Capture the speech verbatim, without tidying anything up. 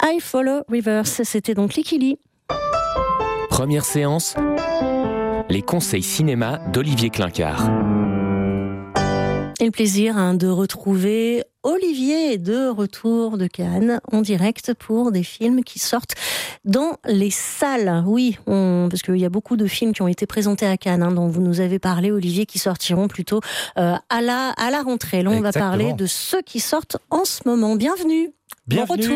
I Follow Rivers, c'était donc Likili. Première séance, les conseils cinéma d'Olivier Clincard. Et le plaisir hein, de retrouver Olivier de retour de Cannes en direct pour des films qui sortent dans les salles. Oui, on, parce qu'il y a beaucoup de films qui ont été présentés à Cannes, hein, dont vous nous avez parlé, Olivier, qui sortiront plutôt euh, à la, à la rentrée. Là, on Exactement. va parler de ceux qui sortent en ce moment. Bienvenue. Bienvenue.